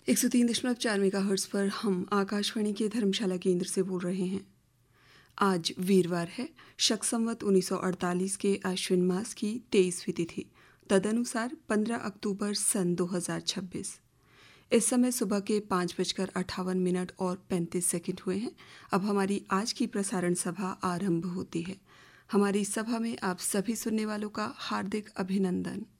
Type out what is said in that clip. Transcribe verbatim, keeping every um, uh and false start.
एक सौ तीन दशमलव चार मेगा हर्ट्स पर हम आकाशवाणी के धर्मशाला केंद्र से बोल रहे हैं। आज वीरवार है, शक संवत उन्नीस सौ अड़तालीस के आश्विन मास की तेईसवीं तिथि, तदनुसार पंद्रह अक्टूबर सन दो हज़ार छब्बीस। इस समय सुबह के पाँच बजकर अट्ठावन मिनट और पैंतीस सेकंड हुए हैं। अब हमारी आज की प्रसारण सभा आरंभ होती है। हमारी सभा में आप सभी सुनने वालों का हार्दिक अभिनंदन।